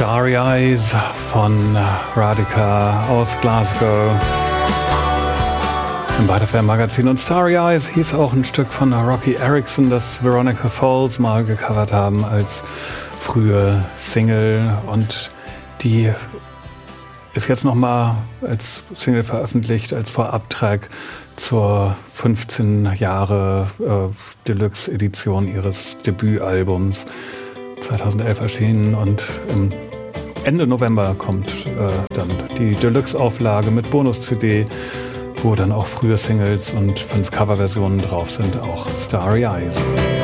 Starry Eyes von Radika aus Glasgow im Butterfly Magazin. Und Starry Eyes hieß auch ein Stück von Rocky Erickson, das Veronica Falls mal gecovert haben als frühe Single. Und die ist jetzt nochmal als Single veröffentlicht, als Vorabtrack zur 15 Jahre Deluxe-Edition ihres Debütalbums. 2011 erschienen, und Ende November kommt dann die Deluxe-Auflage mit Bonus-CD, wo dann auch frühe Singles und 5 Coverversionen drauf sind, auch Starry Eyes.